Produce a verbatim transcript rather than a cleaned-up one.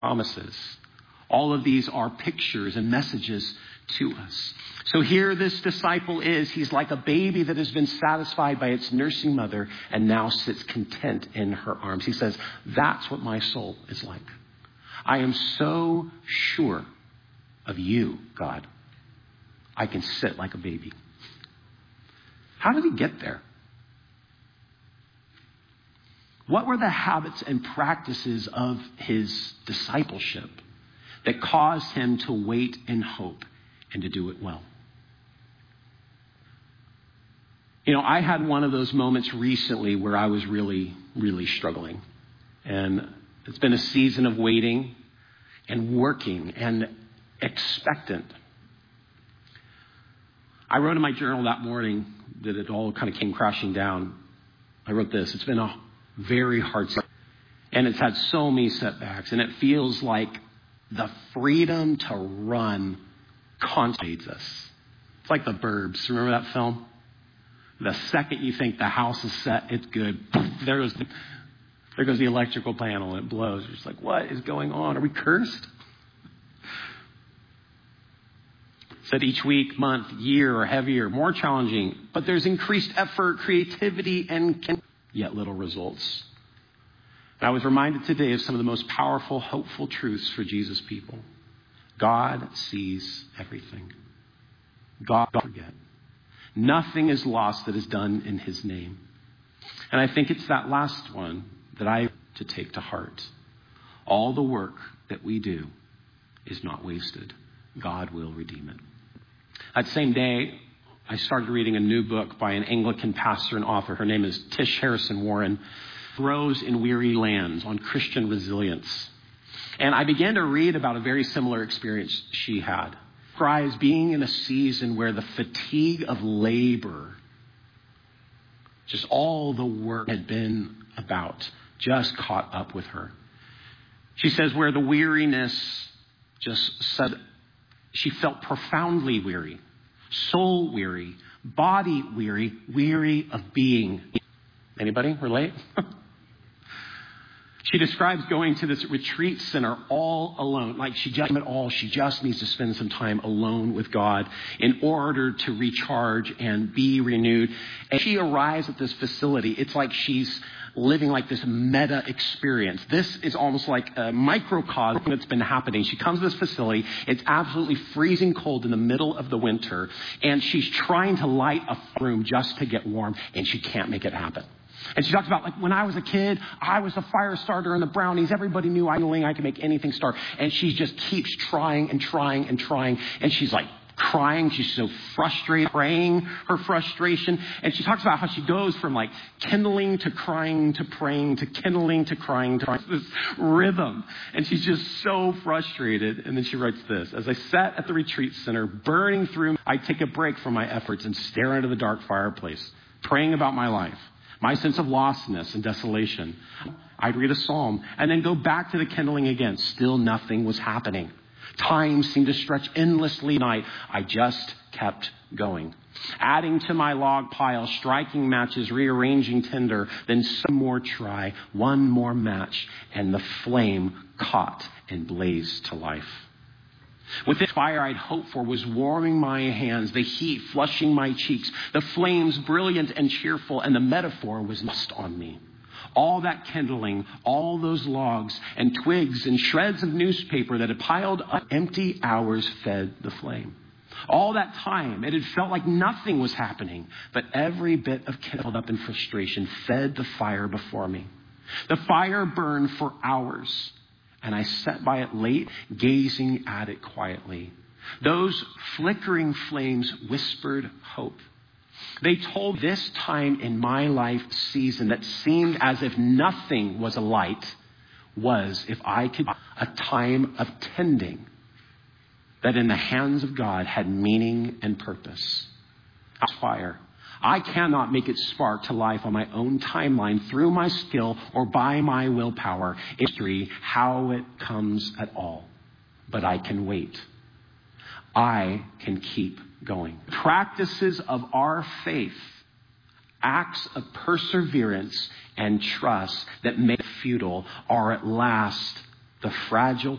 promises. All of these are pictures and messages to us. So here this disciple is. He's like a baby that has been satisfied by its nursing mother and now sits content in her arms. He says, that's what my soul is like. I am so sure of you, God. I can sit like a baby. How did he get there? What were the habits and practices of his discipleship that caused him to wait in hope and to do it well? You know, I had one of those moments recently where I was really, really struggling. And it's been a season of waiting and working and expectant. I wrote in my journal that morning that it all kind of came crashing down. I wrote this: it's been a very hard season, and it's had so many setbacks, and it feels like the freedom to run contains us. It's like The Burbs. Remember that film? The second you think the house is set, it's good. There goes the, there goes the electrical panel, and it blows. You're just like, what is going on? Are we cursed? Said each week, month, year are heavier, more challenging, but there's increased effort, creativity, and yet little results. And I was reminded today of some of the most powerful, hopeful truths for Jesus people. God sees everything. God doesn't forget. Nothing is lost that is done in his name. And I think it's that last one that I have to take to heart. All the work that we do is not wasted. God will redeem it. That same day, I started reading a new book by an Anglican pastor and author. Her name is Tish Harrison Warren. Grows in Weary Lands on Christian resilience. And I began to read about a very similar experience she had. Describes being in a season where the fatigue of labor, just all the work had been about, just caught up with her. She says where the weariness just said, she felt profoundly weary, soul weary, body weary, weary of being. Anybody relate? She describes going to this retreat center all alone. Like she just it all. She just needs to spend some time alone with God in order to recharge and be renewed. And she arrives at this facility. It's like she's living like this meta experience. This is almost like a microcosm that's been happening. She comes to this facility. It's absolutely freezing cold in the middle of the winter. And she's trying to light a room just to get warm. And she can't make it happen. And she talks about, like, when I was a kid, I was the fire starter in the brownies. Everybody knew I I could make anything start. And she just keeps trying and trying and trying. And she's like crying. She's so frustrated, praying her frustration. And she talks about how she goes from like kindling to crying to praying to kindling to crying to crying. This rhythm. And she's just so frustrated. And then she writes this: as I sat at the retreat center, burning through, I take a break from my efforts and stare into the dark fireplace, praying about my life, my sense of lostness and desolation. I'd read a psalm and then go back to the kindling again. Still nothing was happening. Time seemed to stretch endlessly night. I just kept going. Adding to my log pile, striking matches, rearranging tinder, then some more try, one more match, and the flame caught and blazed to life. With this fire I'd hoped for was warming my hands, the heat flushing my cheeks, the flames brilliant and cheerful, and the metaphor was lost on me. All that kindling, all those logs and twigs and shreds of newspaper that had piled up empty hours fed the flame. All that time, it had felt like nothing was happening, but every bit of kindled up in frustration fed the fire before me. The fire burned for hours. And I sat by it late, gazing at it quietly. Those flickering flames whispered hope. They told this time in my life season that seemed as if nothing was a light was, if I could, a time of tending that in the hands of God had meaning and purpose. Fire. I cannot make it spark to life on my own timeline through my skill or by my willpower. History, how it comes at all. But I can wait. I can keep going. Practices of our faith, acts of perseverance and trust that make it futile, are at last the fragile